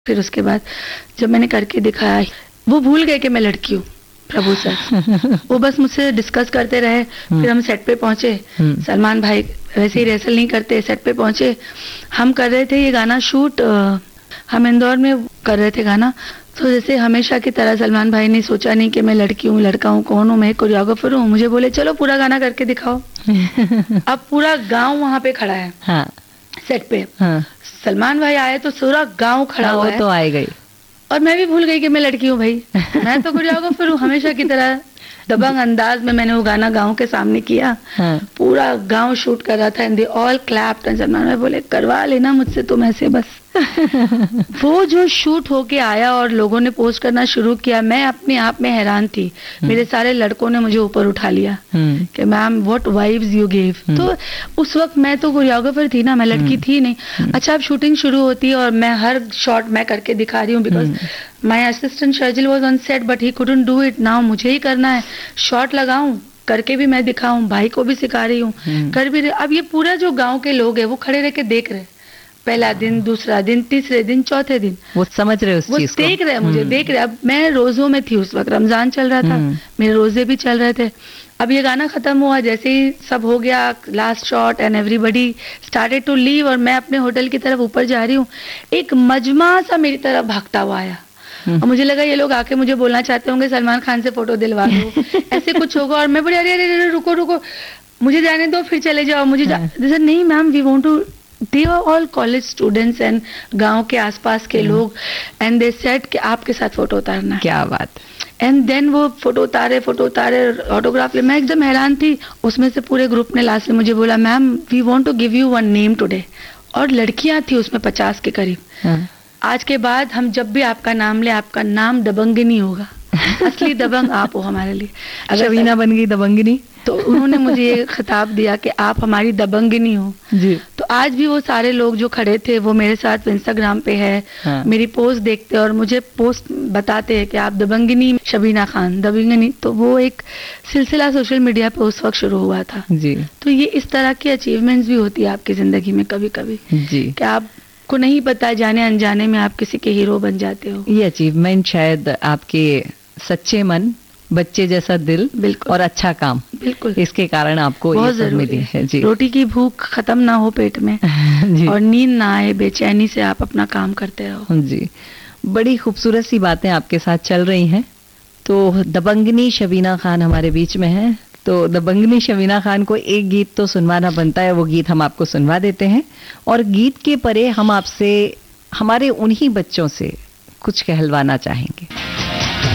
फिर उसके बाद जब मैंने करके दिखाया, वो भूल गए कि मैं लड़की हूँ, प्रभु सर। वो बस मुझसे डिस्कस करते रहे। फिर हम सेट पे पहुंचे। सलमान भाई वैसे ही रिहर्सल नहीं करते, सेट पे पहुंचे। हम कर रहे थे ये गाना शूट, हम इंदौर में कर रहे थे गाना। तो जैसे हमेशा की तरह सलमान भाई ने सोचा नहीं कि मैं लड़की हूँ, लड़का हूँ, कौन हूँ, मैं कोरियोग्राफर हूँ। मुझे बोले चलो पूरा गाना करके दिखाओ। अब पूरा गाँव वहाँ पे खड़ा है। हाँ। सेट पे। हाँ। सलमान भाई आए तो पूरा गांव खड़ा हुआ है। तो आए गई और मैं भी भूल गई कि मैं लड़की हूँ भाई। मैं तो कोरियोग्राफर हूँ, हमेशा की तरह दबंग अंदाज में मैंने वो गाना गांव के सामने किया। हाँ। पूरा गांव शूट कर रहा था and they all clapped and Salman भाई बोले करवा लेना मुझसे तुम ऐसे बस। वो जो शूट होके आया और लोगों ने पोस्ट करना शुरू किया, मैं अपने आप में हैरान थी। मेरे सारे लड़कों ने मुझे ऊपर उठा लिया कि ma'am what vibes you give. तो उस वक्त मैं तो कोरियोग्राफर थी ना, मैं लड़की थी नहीं। अच्छा, अब शूटिंग शुरू होती है और मैं हर शॉट मैं करके दिखा रही हूँ because my assistant Sharjeel was on set but he couldn't do it. Now मुझे ही करना है, शॉट लगाऊं, करके भी मैं दिखाऊं, भाई को भी सिखा रही हूँ, कर भी रही। अब ये पूरा जो गांव के लोग हैं वो खड़े रह के देख रहे, पहला दिन, दूसरा दिन, तीसरे दिन, चौथे दिन वो समझ रहे उस चीज को, देख रहे मुझे, देख रहे। अब मैं रोजों में थी उस वक्त, रमजान चल रहा था, मेरे रोजे भी चल रहे थे। अब ये गाना खत्म हुआ, जैसे ही सब हो गया, last shot and everybody started to leave और मैं अपने होटल की तरफ ऊपर जा रही हूँ, एक मजमा सा मेरी तरफ भागता हुआ आया और मुझे लगा ये लोग आके मुझे बोलना चाहते होंगे सलमान खान से फोटो दिलवा दो, ऐसे कुछ होगा। और मैं बोली अरे अरे अरे रुको रुको, मुझे जाने दो, फिर चले जाओ। मुझे नहीं ma'am, we want to, they are all college students and गांव के आसपास के लोग एंड दे सेड कि आपके साथ फोटो उतारना। क्या बात। एंड देन वो फोटो उतारे, ऑटोग्राफ ले। मैं एकदम हैरान थी। उसमें से पूरे ग्रुप ने लास्ट में मुझे बोला ma'am we want to give you one name today. और लड़कियां थी उसमें 50 के करीब। आज के बाद हम जब भी आपका नाम ले, आपका नाम दबंगिनी होगा। असली दबंग आप हो हमारे लिए। अगर शबीना बन गई दबंगिनी तो उन्होंने मुझे ये खिताब दिया कि आप हमारी दबंगिनी हो जी। तो आज भी वो सारे लोग जो खड़े थे वो मेरे साथ इंस्टाग्राम पे है। हाँ। मेरी पोस्ट देखते और मुझे पोस्ट बताते हैं कि आप दबंगिनी शबीना खान, दबंगिनी। तो वो एक सिलसिला सोशल मीडिया पे उस वक्त शुरू हुआ था जी। तो ये इस तरह की अचीवमेंट्स भी होती है आपकी जिंदगी में कभी कभी जी, कि आप को नहीं पता, जाने अनजाने में आप किसी के हीरो बन जाते हो। ये अचीवमेंट शायद आपके सच्चे मन, बच्चे जैसा दिल और अच्छा काम, बिल्कुल, इसके कारण आपको ये सब मिली है जी। रोटी की भूख खत्म ना हो पेट में जी। और नींद ना आए, बेचैनी से आप अपना काम करते रहो जी। बड़ी खूबसूरत सी बातें आपके साथ चल रही हैं। तो दबंगिनी शबीना खान हमारे बीच में है, तो दबंगिनी शबीना खान को एक गीत तो सुनवाना बनता है, वो गीत हम आपको सुनवा देते हैं। और गीत के परे हम आपसे, हमारे उन्हीं बच्चों से कुछ कहलवाना चाहेंगे।